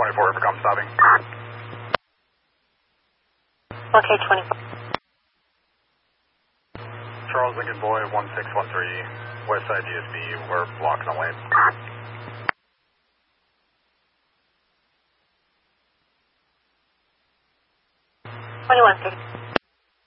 24 Overcom stopping. Okay, 24. Charles Lincoln Boy 1613, West Side GSB, we're blocking the lane. 21, 30.